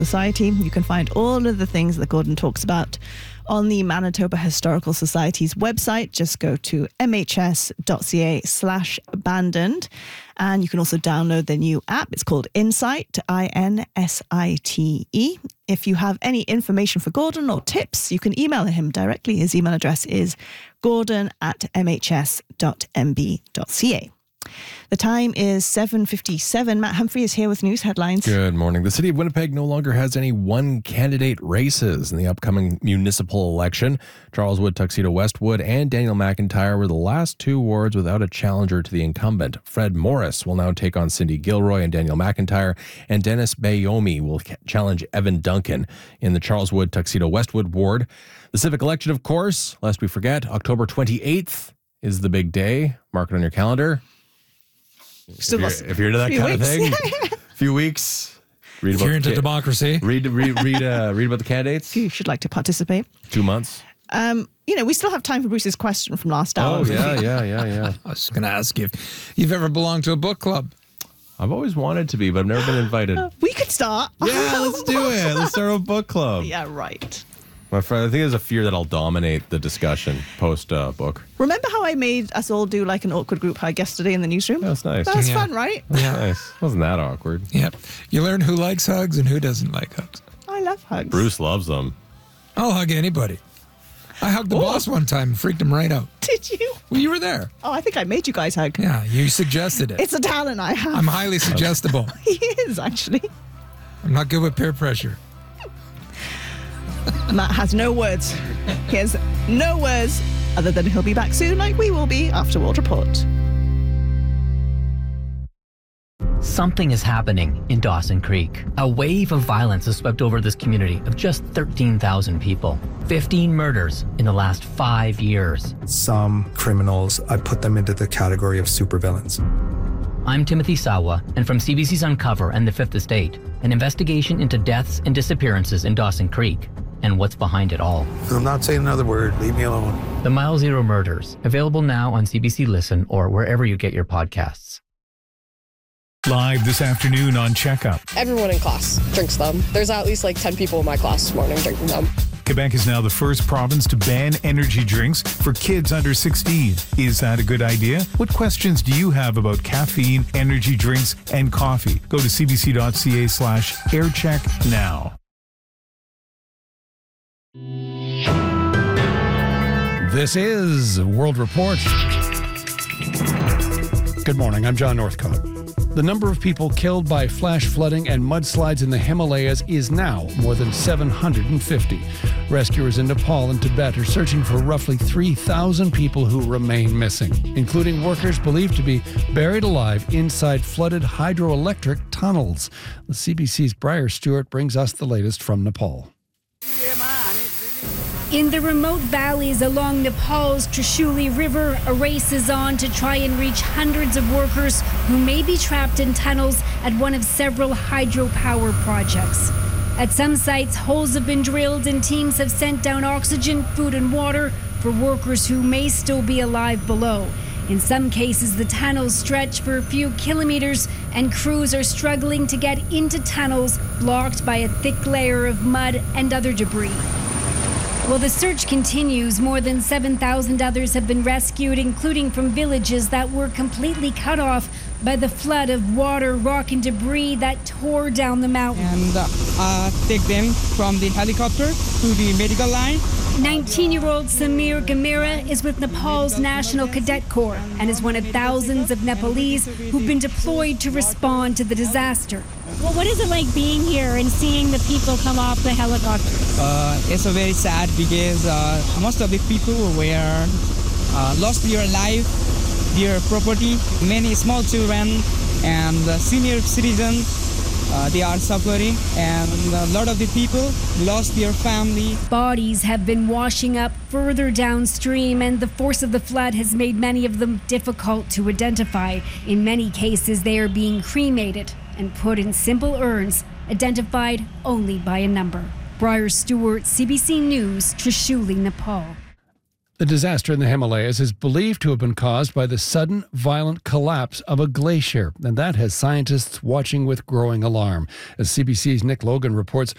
Society. You can find all of the things that Gordon talks about on the Manitoba Historical Society's website. Just go to mhs.ca/abandoned. And you can also download the new app. It's called Insight, INSITE. If you have any information for Gordon or tips, you can email him directly. His email address is gordon@mhs.mb.ca. The time is 7:57. Matt Humphrey is here with news headlines. Good morning. The city of Winnipeg no longer has any one-candidate races in the upcoming municipal election. Charleswood, Tuxedo Westwood, and Daniel McIntyre were the last two wards without a challenger to the incumbent. Fred Morris will now take on Cindy Gilroy and Daniel McIntyre, and Dennis Bayomi will challenge Evan Duncan in the Charleswood, Tuxedo Westwood ward. The civic election, of course, lest we forget, October 28th is the big day. Mark it on your calendar. If you're into that kind of thing, a few weeks. If you're into democracy, read about the candidates. If you should like to participate. 2 months. We still have time for Bruce's question from last hour. Oh, yeah. I was just going to ask you if you've ever belonged to a book club. I've always wanted to be, but I've never been invited. We could start. Yeah, let's do it. Let's start a book club. Yeah, right. My friend, I think there's a fear that I'll dominate the discussion post-book. Remember how I made us all do like an awkward group hug yesterday in the newsroom? That was nice. That was fun, right? Yeah. Nice. Wasn't that awkward? Yep. You learn who likes hugs and who doesn't like hugs. I love hugs. Bruce loves them. I'll hug anybody. I hugged the boss one time and freaked him right out. Did you? Well, you were there. Oh, I think I made you guys hug. Yeah, you suggested it. It's a talent I have. I'm highly suggestible. He is, actually. I'm not good with peer pressure. Matt has no words. He has no words other than he'll be back soon, like we will be after World Report. Something is happening in Dawson Creek. A wave of violence has swept over this community of just 13,000 people. 15 murders in the last 5 years. Some criminals, I put them into the category of supervillains. I'm Timothy Sawa, and from CBC's Uncover and The Fifth Estate, an investigation into deaths and disappearances in Dawson Creek and what's behind it all. I'm not saying another word. Leave me alone. The Mile Zero Murders, available now on CBC Listen or wherever you get your podcasts. Live this afternoon on Checkup. Everyone in class drinks them. There's at least 10 people in my class this morning drinking them. Quebec is now the first province to ban energy drinks for kids under 16. Is that a good idea? What questions do you have about caffeine, energy drinks, and coffee? Go to cbc.ca/aircheck now. This is World Report. Good morning, I'm John Northcott. The number of people killed by flash flooding and mudslides in the Himalayas is now more than 750. Rescuers in Nepal and Tibet are searching for roughly 3,000 people who remain missing, including workers believed to be buried alive inside flooded hydroelectric tunnels. The CBC's Briar Stewart brings us the latest from Nepal. In the remote valleys along Nepal's Trishuli River, a race is on to try and reach hundreds of workers who may be trapped in tunnels at one of several hydropower projects. At some sites, holes have been drilled and teams have sent down oxygen, food and water for workers who may still be alive below. In some cases, the tunnels stretch for a few kilometers and crews are struggling to get into tunnels blocked by a thick layer of mud and other debris. While the search continues, more than 7,000 others have been rescued, including from villages that were completely cut off by the flood of water, rock and debris that tore down the mountain. And take them from the helicopter to the medical line. 19-year-old Samir Gamira is with Nepal's National Cadet Corps and is one of thousands of Nepalese who've been deployed to respond to the disaster. Well, what is it like being here and seeing the people come off the helicopter? It's a very sad because most of the people were lost their life, their property. Many small children and senior citizens, they are suffering, and a lot of the people lost their family. Bodies have been washing up further downstream, and the force of the flood has made many of them difficult to identify. In many cases, they are being cremated and put in simple urns, identified only by a number. Briar Stewart, CBC News, Trishuli, Nepal. The disaster in the Himalayas is believed to have been caused by the sudden, violent collapse of a glacier, and that has scientists watching with growing alarm. As CBC's Nick Logan reports,